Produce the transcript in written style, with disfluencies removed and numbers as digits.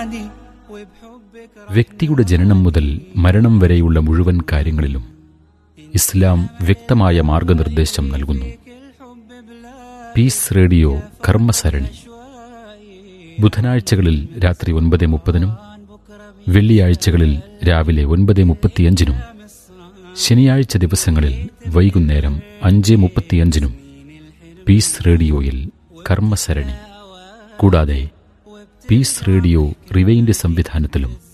വ്യക്തിയുടെ ജനനം മുതൽ മരണം വരെയുള്ള മുഴുവൻ കാര്യങ്ങളിലും ഇസ്ലാം വ്യക്തമായ മാർഗനിർദ്ദേശം നൽകുന്നു. പീസ് റേഡിയോ കർമ്മസരണി ബുധനാഴ്ചകളിൽ രാത്രി 9:30-നും വെള്ളിയാഴ്ചകളിൽ രാവിലെ 9:35-നും ശനിയാഴ്ച ദിവസങ്ങളിൽ വൈകുന്നേരം 5:35-നും പീസ് റേഡിയോയിൽ കർമ്മസരണി. കൂടാതെ പീസ് റേഡിയോ റിവൈൻഡ് സംവിധാനത്തിലും